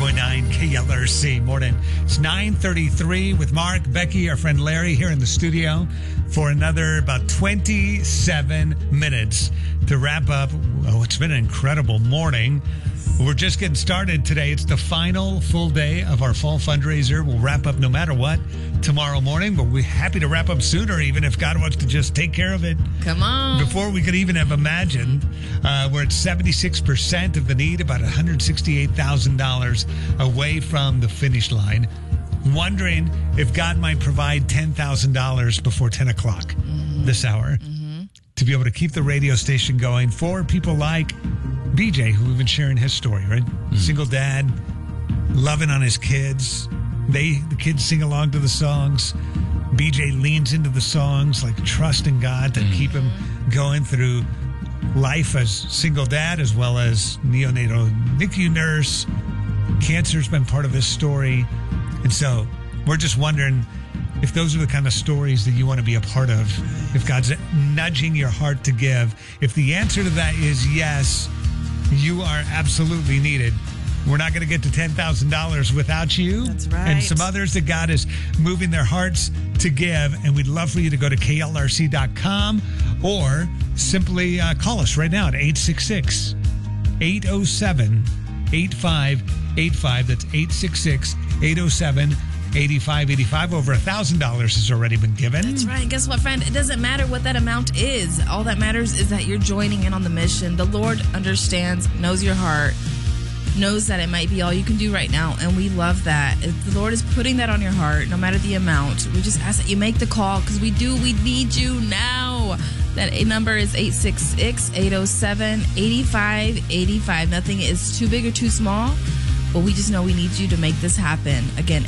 98.9 KLRC morning. It's 9:33 with Mark, Becky, our friend Larry here in the studio for another about 27 minutes to wrap up. Oh, it's been an incredible morning. We're just getting started today. It's the final full day of our fall fundraiser. We'll wrap up no matter what tomorrow morning, but we're happy to wrap up sooner, even if God wants to just take care of it. Come on. Before we could even have imagined. We're at 76% of the need, about $168,000 away from the finish line. Wondering if God might provide $10,000 before 10 o'clock this hour to be able to keep the radio station going for people like BJ, who we've been sharing his story, right? Single dad, loving on his kids. The kids sing along to the songs. BJ leans into the songs, like trusting God to keep him going through life as single dad, as well as neonatal NICU nurse. Cancer's been part of his story. And so we're just wondering if those are the kind of stories that you want to be a part of, if God's nudging your heart to give. If the answer to that is yes, you are absolutely needed. We're not going to get to $10,000 without you. That's right. And some others that God is moving their hearts to give. And we'd love for you to go to klrc.com or simply call us right now at 866-807-8585. That's 866-807-8585. Over $1,000 has already been given. That's right. And guess what, friend? It doesn't matter what that amount is. All that matters is that you're joining in on the mission. The Lord understands, knows your heart, knows that it might be all you can do right now. And we love that. If the Lord is putting that on your heart, no matter the amount, we just ask that you make the call because we need you now. That number is 866-807-8585. Nothing is too big or too small. But we just know we need you to make this happen. Again,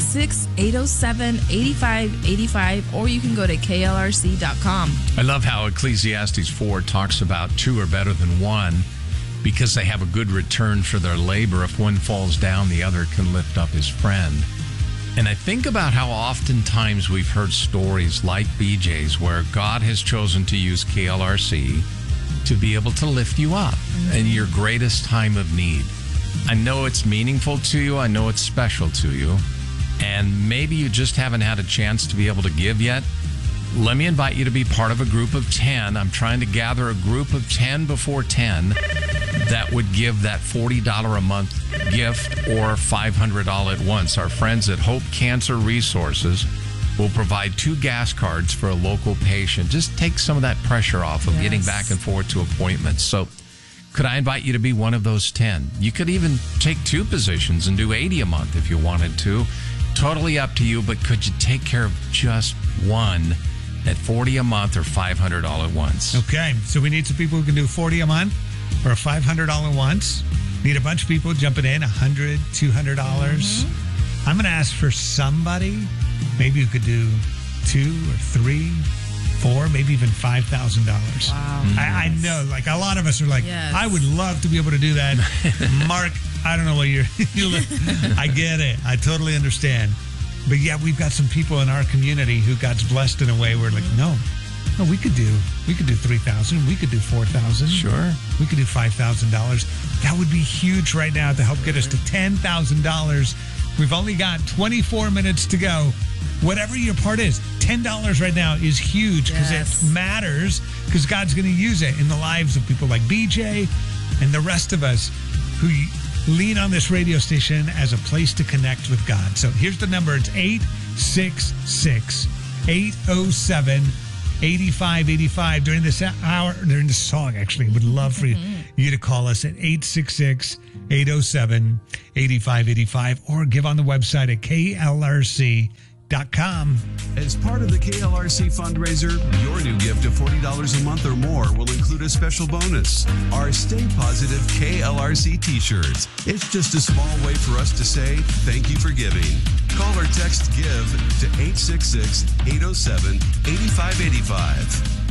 866-807-8585, or you can go to klrc.com. I love how Ecclesiastes 4 talks about two are better than one because they have a good return for their labor. If one falls down, the other can lift up his friend. And I think about how oftentimes we've heard stories like BJ's where God has chosen to use KLRC to be able to lift you up in your greatest time of need. I know it's meaningful to you. I know it's special to you. And maybe you just haven't had a chance to be able to give yet. Let me invite you to be part of a group of 10. I'm trying to gather a group of 10 before 10 that would give that $40 a month gift or $500 all at once. Our friends at Hope Cancer Resources will provide 2 gas cards for a local patient. Just take some of that pressure off of getting back and forth to appointments. So could I invite you to be one of those 10? You could even take 2 positions and do $80 a month if you wanted to. Totally up to you, but could you take care of just one at $40 a month or $500 all at once? Okay, so we need some people who can do $40 a month or $500 all at once. Need a bunch of people jumping in, $100, $200. I'm going to ask for somebody, maybe who could do 2 or 3, 4, maybe even $5,000. Wow. I know, like a lot of us are like, I would love to be able to do that. Mark, I don't know what you're I get it. I totally understand. But yeah, we've got some people in our community who God's blessed in a way where like, no, we could do $3,000. We could do $4,000. Sure. We could do $5,000. That would be huge right now to help get us to $10,000. We've only got 24 minutes to go. Whatever your part is, $10 right now is huge because it matters, because God's going to use it in the lives of people like BJ and the rest of us who lean on this radio station as a place to connect with God. So here's the number. It's 866-807-8585. During this hour, during this song, actually, would love for you to call us at 866-807-8585 or give on the website at klrc.com. As part of the KLRC fundraiser, your new gift of $40 a month or more will include a special bonus, our Stay Positive KLRC t-shirts. It's just a small way for us to say thank you for giving. Call or text GIVE to 866-807-8585.